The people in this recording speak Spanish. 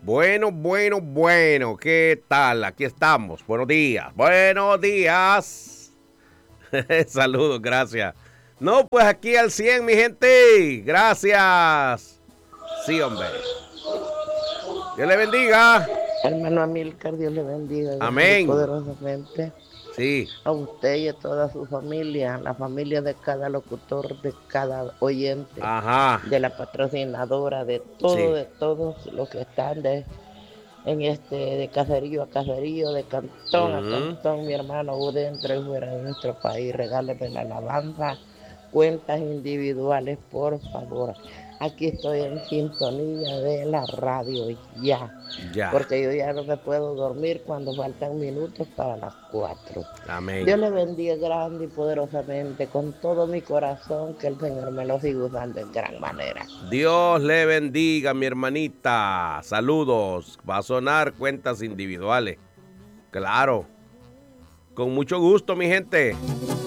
Bueno, ¿qué tal? Aquí estamos. Buenos días, buenos días. Saludos, gracias. No, pues aquí al 100, mi gente. Gracias. Sí, hombre. Dios le bendiga. Hermano Amílcar, Dios le bendiga grande y Amén. poderosamente Sí. a usted y a toda su familia, la familia de cada locutor, de cada oyente, Ajá. de la patrocinadora, Sí. de todos los que están de caserío a caserío, de cantón a Ujú. cantón, mi hermano, dentro y fuera de nuestro país, regáleme la alabanza, cuentas individuales, por favor. Aquí estoy en sintonía de la radio ya, Ya. porque yo ya no me puedo dormir cuando faltan minutos para las 4. Amén. Dios le bendiga grande y poderosamente con todo mi corazón, que el Señor me lo siga usando en gran manera. Dios le bendiga, mi hermanita. Saludos. Va a sonar cuentas individuales. Claro. Con mucho gusto, mi gente.